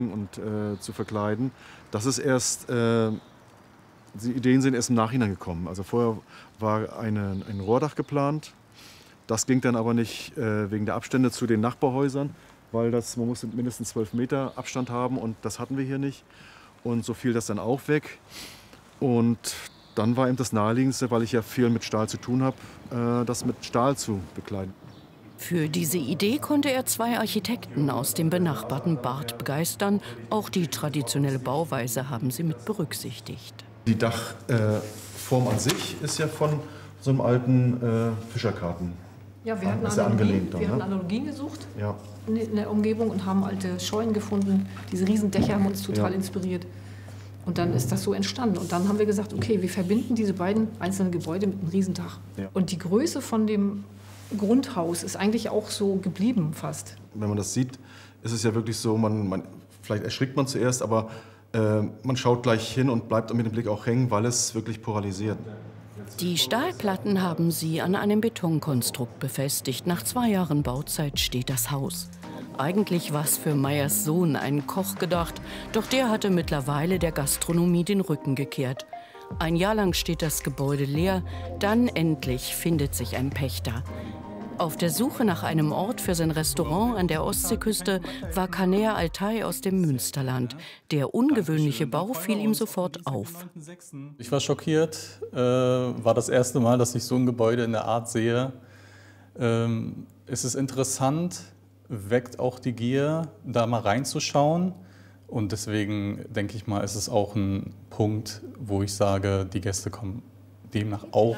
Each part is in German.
und zu verkleiden. Das ist erst, die Ideen sind erst im Nachhinein gekommen. Also vorher war ein Rohrdach geplant. Das ging dann aber nicht wegen der Abstände zu den Nachbarhäusern, weil man musste mindestens 12 Meter Abstand haben und das hatten wir hier nicht. Und so fiel das dann auch weg. Und dann war eben das Naheliegendste, weil ich ja viel mit Stahl zu tun habe, das mit Stahl zu bekleiden. Für diese Idee konnte er 2 Architekten aus dem benachbarten Barth begeistern. Auch die traditionelle Bauweise haben sie mit berücksichtigt. Die Dachform an sich ist ja von so einem alten Fischerkarten. Ja, wir hatten Analogien gesucht in der Umgebung und haben alte Scheunen gefunden. Diese Riesendächer haben uns total inspiriert. Und dann ist das so entstanden. Und dann haben wir gesagt, okay, wir verbinden diese beiden einzelnen Gebäude mit einem Riesendach. Ja. Und die Größe von dem Grundhaus ist eigentlich auch so geblieben fast. Wenn man das sieht, ist es ja wirklich so, vielleicht erschrickt man zuerst, aber man schaut gleich hin und bleibt mit dem Blick auch hängen, weil es wirklich polarisiert. Die Stahlplatten haben sie an einem Betonkonstrukt befestigt. Nach 2 Jahren Bauzeit steht das Haus. Eigentlich war es für Meyers Sohn, ein Koch, gedacht, doch der hatte mittlerweile der Gastronomie den Rücken gekehrt. Ein Jahr lang steht das Gebäude leer, dann endlich findet sich ein Pächter. Auf der Suche nach einem Ort für sein Restaurant an der Ostseeküste war Kaner Altay aus dem Münsterland. Der ungewöhnliche Bau fiel ihm sofort auf. Ich war schockiert. War das erste Mal, dass ich so ein Gebäude in der Art sehe. Es ist interessant, weckt auch die Gier, da mal reinzuschauen. Und deswegen denke ich mal, ist es auch ein Punkt, wo ich sage, die Gäste kommen demnach auch.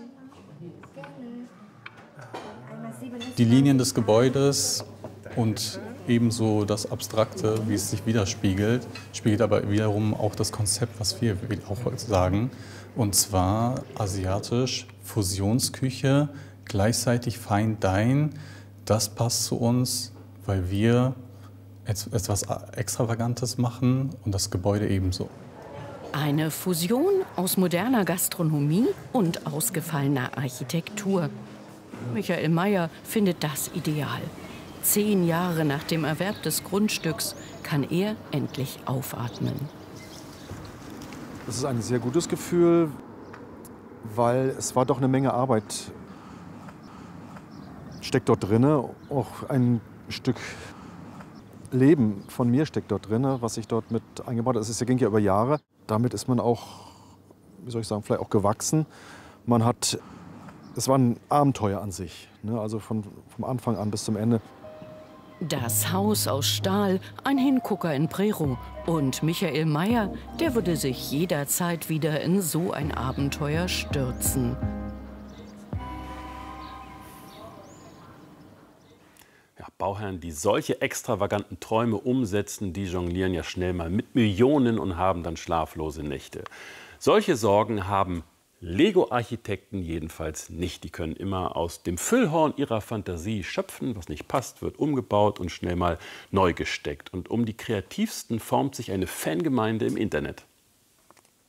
Die Linien des Gebäudes und ebenso das Abstrakte, wie es sich widerspiegelt, spiegelt aber wiederum auch das Konzept, was wir auch heute sagen. Und zwar asiatisch, Fusionsküche, gleichzeitig Fine Dine. Das passt zu uns, weil wir etwas Extravagantes machen und das Gebäude ebenso. Eine Fusion aus moderner Gastronomie und ausgefallener Architektur. Michael Meyer findet das ideal. 10 Jahre nach dem Erwerb des Grundstücks kann er endlich aufatmen. Das ist ein sehr gutes Gefühl, weil es war doch eine Menge Arbeit. Steckt dort drin, auch ein Stück Leben von mir steckt dort drin, was ich dort mit eingebaut habe. Es ging ja über Jahre. Damit ist man auch, wie soll ich sagen, vielleicht auch gewachsen. Es war ein Abenteuer an sich, ne? Also vom Anfang an bis zum Ende. Das Haus aus Stahl, ein Hingucker in Prerow. Und Michael Meyer, der würde sich jederzeit wieder in so ein Abenteuer stürzen. Ja, Bauherren, die solche extravaganten Träume umsetzen, die jonglieren ja schnell mal mit Millionen und haben dann schlaflose Nächte. Solche Sorgen haben Lego-Architekten jedenfalls nicht. Die können immer aus dem Füllhorn ihrer Fantasie schöpfen. Was nicht passt, wird umgebaut und schnell mal neu gesteckt. Und um die kreativsten formt sich eine Fangemeinde im Internet.